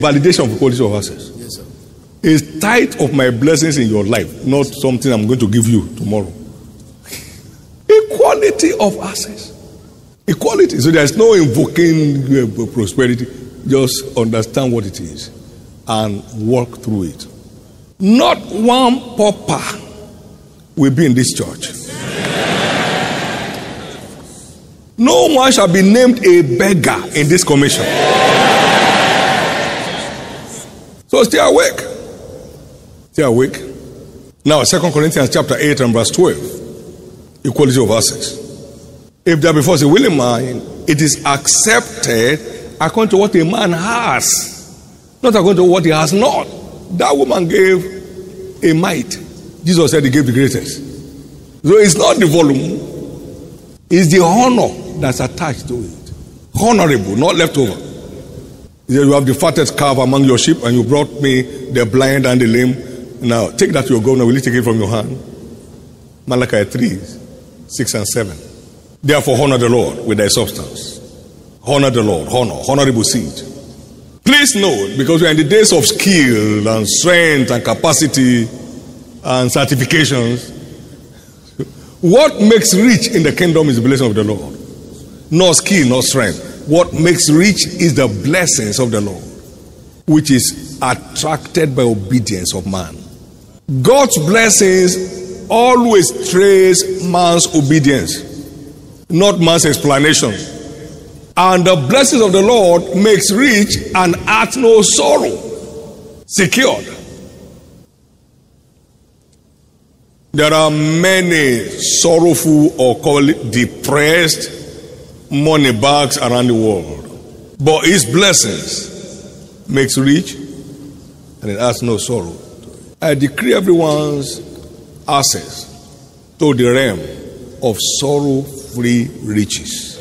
Validation of equality of access. Yes, sir. Is tithe of my blessings in your life, not something I'm going to give you tomorrow. Equality of access. Equality. So there's no invoking prosperity. Just understand what it is and work through it. Not one pauper will be in this church. No one shall be named a beggar in this commission. So stay awake. Stay awake. Now, 2 Corinthians chapter 8 and verse 12. Equality of access. If there before us a willing mind, it is accepted according to what a man has, not according to what he has not. That woman gave a mite. Jesus said he gave the greatest. So it's not the volume, it's the honor that's attached to it. Honorable, not leftover. He said, you have the fattest calf among your sheep, and you brought me the blind and the lame. Now, take that to your governor. Will you take it from your hand? Malachi 3, 6 and 7. Therefore, honor the Lord with thy substance. Honor the Lord. Honorable seed. Please note, because we are in the days of skill and strength and capacity and certifications, what makes rich in the kingdom is the blessing of the Lord. No skill, no strength. What makes rich is the blessings of the Lord, which is attracted by obedience of man. God's blessings always trace man's obedience, not man's explanation. And the blessings of the Lord makes rich and adds no sorrow. Secured. There are many sorrowful or call it depressed money bags around the world. But his blessings makes rich and it adds no sorrow. I decree everyone's access to the realm of sorrow-free riches.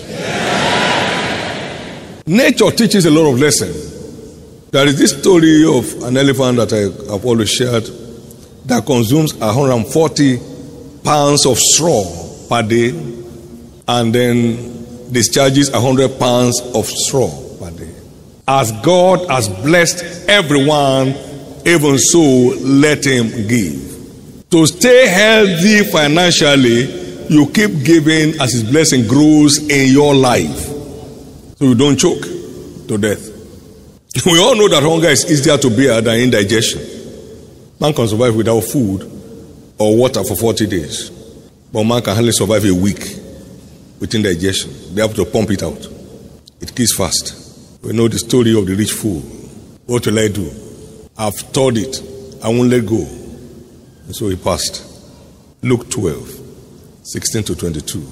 Nature teaches a lot of lessons. There is this story of an elephant that I have always shared that consumes 140 pounds of straw per day and then discharges 100 pounds of straw per day. As God has blessed everyone, even so let him give. To stay healthy financially, you keep giving as his blessing grows in your life, so you don't choke to death. We all know that hunger is easier to bear than indigestion. Man can survive without food or water for 40 days, but man can hardly survive a week with indigestion. They have to pump it out. It kills fast. We know the story of the rich fool. What will I do? I've stored it. I won't let go. And so he passed. Luke 12, 16 to 22.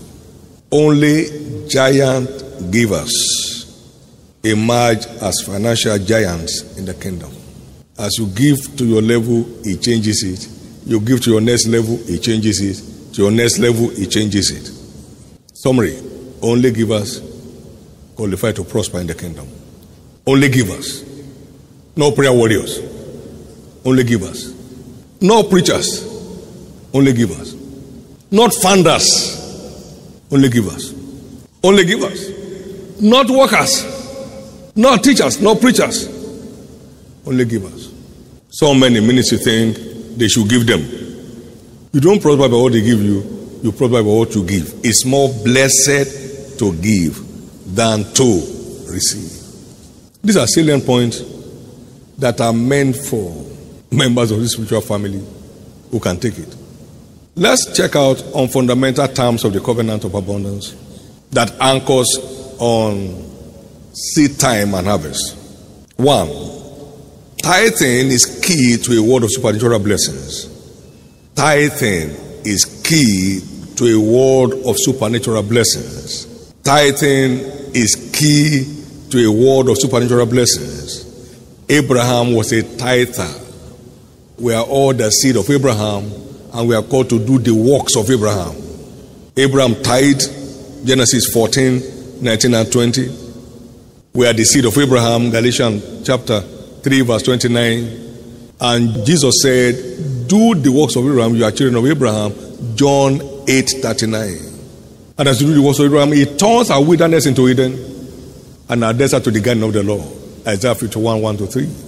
Only giant givers emerge as financial giants in the kingdom. As you give to your level, he changes it. You give to your next level, he changes it. To your next level, he changes it. Summary: only givers qualify to prosper in the kingdom. Only givers. No prayer warriors. Only givers. No preachers. Only givers. Not funders. Only givers. Only givers. Not workers. Not teachers. No preachers. Only givers. So many ministries think they should give them. You don't prosper by what they give you. You prosper by what you give. It's more blessed to give than to receive. These are salient points that are meant for members of this spiritual family who can take it. Let's check out on fundamental terms of the covenant of abundance that anchors on seed time and harvest. 1. Tithing is key to a world of supernatural blessings. Tithing is key to a world of supernatural blessings. Tithing is key to a world of supernatural blessings. Abraham was a tither. We are all the seed of Abraham, and we are called to do the works of Abraham. Abraham tithed, Genesis 14, 19 and 20. We are the seed of Abraham, Galatians chapter 3, verse 29. And Jesus said, do the works of Abraham, you are children of Abraham, John 8:39. And as you do the works of Abraham, he turns our wilderness into Eden and our desert to the garden of the Lord. Isaiah 51, 1 to 3.